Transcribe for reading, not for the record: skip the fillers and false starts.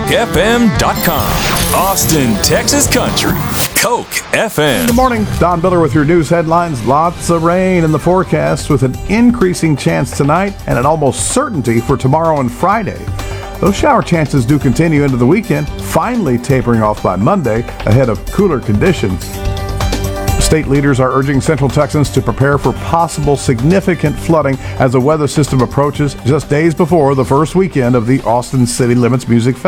CokeFM.com. Austin, Texas Country. Coke FM. Good morning. Don Biller with your news headlines. Lots of rain in the forecast with an increasing chance tonight and an almost certainty for tomorrow and Friday. Those shower chances do continue into the weekend, finally tapering off by Monday ahead of cooler conditions. State leaders are urging Central Texans to prepare for possible significant flooding as the weather system approaches just days before the first weekend of the Austin City Limits Music Festival.